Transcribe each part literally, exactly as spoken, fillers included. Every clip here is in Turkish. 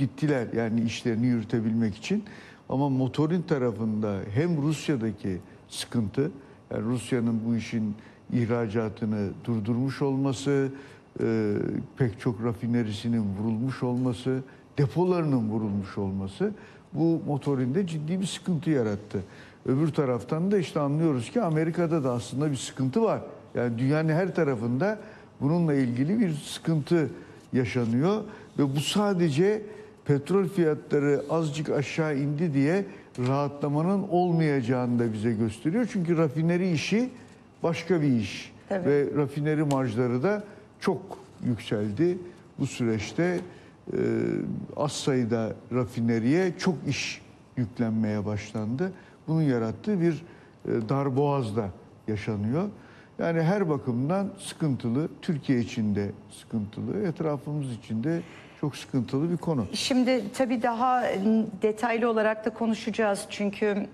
gittiler yani işlerini yürütebilmek için. Ama motorin tarafında hem Rusya'daki sıkıntı, yani Rusya'nın bu işin ihracatını durdurmuş olması, e, pek çok rafinerisinin vurulmuş olması, depolarının vurulmuş olması bu motorinde ciddi bir sıkıntı yarattı. Öbür taraftan da işte anlıyoruz ki Amerika'da da aslında bir sıkıntı var. Yani dünyanın her tarafında bununla ilgili bir sıkıntı yaşanıyor ve bu sadece petrol fiyatları azıcık aşağı indi diye rahatlamanın olmayacağını da bize gösteriyor. Çünkü rafineri işi başka bir iş. Tabii. Ve rafineri marjları da çok yükseldi. Bu süreçte e, az sayıda rafineriye çok iş yüklenmeye başlandı. Bunun yarattığı bir e, darboğazda yaşanıyor. Yani her bakımdan sıkıntılı, Türkiye için de sıkıntılı, etrafımız için de çok sıkıntılı bir konu. Şimdi tabii daha detaylı olarak da konuşacağız çünkü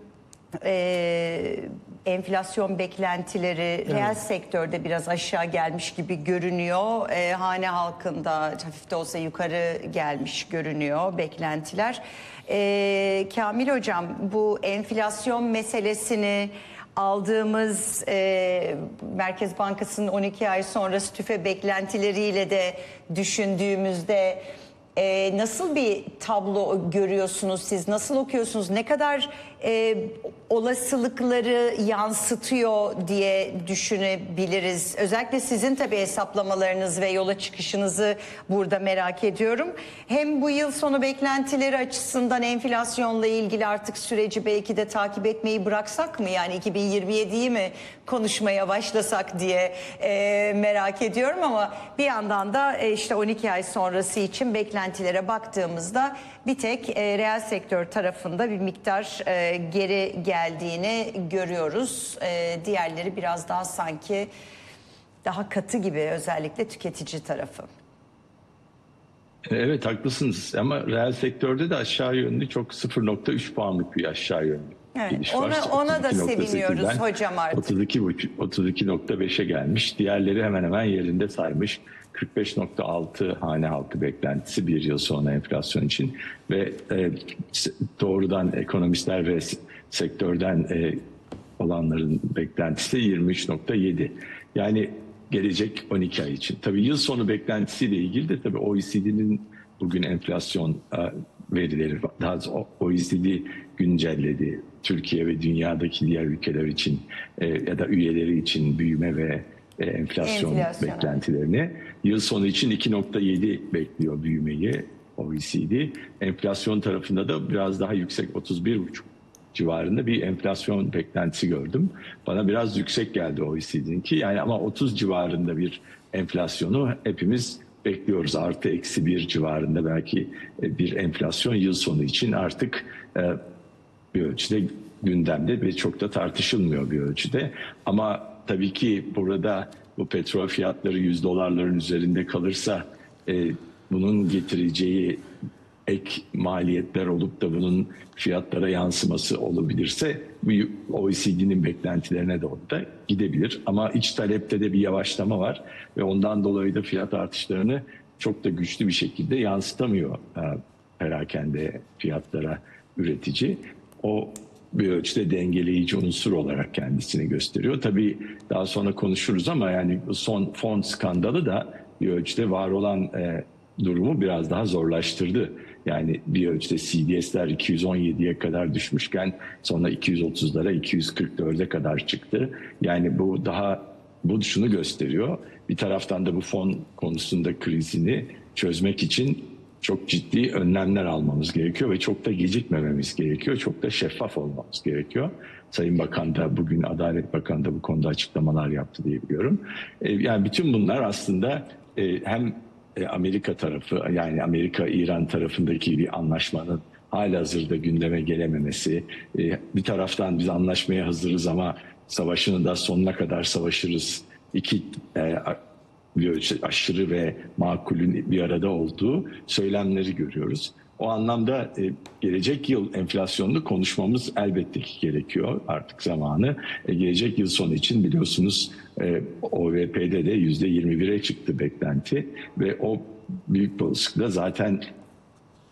e, enflasyon beklentileri evet. Reel sektörde biraz aşağı gelmiş gibi görünüyor. E, hane halkında hafif de olsa yukarı gelmiş görünüyor beklentiler. E, Kamil Hocam, bu enflasyon meselesini aldığımız e, Merkez Bankası'nın on iki ay sonrası tüfe beklentileriyle de düşündüğümüzde e, nasıl bir tablo görüyorsunuz siz? Nasıl okuyorsunuz? Ne kadar e, olasılıkları yansıtıyor diye düşünebiliriz? Özellikle sizin tabii hesaplamalarınız ve yola çıkışınızı burada merak ediyorum. Hem bu yıl sonu beklentileri açısından enflasyonla ilgili artık süreci belki de takip etmeyi bıraksak mı? Yani iki bin yirmi yediyi mi konuşmaya başlasak diye e, merak ediyorum ama bir yandan da e, işte on iki ay sonrası için beklentilere baktığımızda bir tek e, reel sektör tarafında bir miktar e, geri geldiğini görüyoruz. E, diğerleri biraz daha sanki daha katı gibi, özellikle tüketici tarafı. Evet, haklısınız ama reel sektörde de aşağı yönlü çok sıfır nokta üç puanlık bir aşağı yönlü. Evet, ona, ona da seviniyoruz hocam artık. otuz iki nokta beşe gelmiş. Diğerleri hemen hemen yerinde saymış. kırk beş nokta altı hane halkı beklentisi bir yıl sonra enflasyon için ve e, doğrudan ekonomistler ve sektörden e, olanların beklentisi yirmi üç nokta yedi. Yani gelecek on iki ay için. Tabii yıl sonu beklentisiyle ilgili de tabii O E C D'nin bugün enflasyon e, verileri, daha O E C D güncelledi. Türkiye ve dünyadaki diğer ülkeler için e, ya da üyeleri için büyüme ve e, enflasyon, enflasyon beklentilerini. Yıl sonu için iki nokta yedi bekliyor büyümeyi O E C D. Enflasyon tarafında da biraz daha yüksek, otuz bir buçuk civarında bir enflasyon beklentisi gördüm. Bana biraz yüksek geldi O E C D'ninki. Yani ama otuz civarında bir enflasyonu hepimiz bekliyoruz. Artı eksi bir civarında belki bir enflasyon yıl sonu için artık bir ölçüde gündemde ve çok da tartışılmıyor bir ölçüde. Ama tabii ki burada bu petrol fiyatları yüz dolarların üzerinde kalırsa e, bunun getireceği ek maliyetler olup da bunun fiyatlara yansıması olabilirse O E C D'nin beklentilerine doğru da gidebilir. Ama iç talepte de bir yavaşlama var ve ondan dolayı da fiyat artışlarını çok da güçlü bir şekilde yansıtamıyor perakende fiyatlara üretici. O bir ölçüde dengeleyici unsur olarak kendisini gösteriyor. Tabii daha sonra konuşuruz ama yani son fon skandalı da bir ölçüde var olan e, durumu biraz daha zorlaştırdı. Yani bir ölçüde C D S'ler iki yüz on yediye kadar düşmüşken sonra iki yüz otuzlara, iki yüz kırk dörde kadar çıktı. Yani bu daha bu şunu gösteriyor. Bir taraftan da bu fon konusunda krizini çözmek için çok ciddi önlemler almamız gerekiyor ve çok da gecikmememiz gerekiyor. Çok da şeffaf olmamız gerekiyor. Sayın Bakan da bugün Adalet Bakanı da bu konuda açıklamalar yaptı diye biliyorum. Yani bütün bunlar aslında hem Amerika tarafı, yani Amerika-İran tarafındaki bir anlaşmanın halihazırda gündeme gelememesi, bir taraftan biz anlaşmaya hazırız ama savaşını da sonuna kadar savaşırız. İki bir ölçüde aşırı ve makulün bir arada olduğu söylemleri görüyoruz. O anlamda e, gelecek yıl enflasyonunu konuşmamız elbette ki gerekiyor, artık zamanı. E, gelecek yıl sonu için biliyorsunuz e, O V P'de de yüzde yirmi bire çıktı beklenti ve o büyük olasılıkla zaten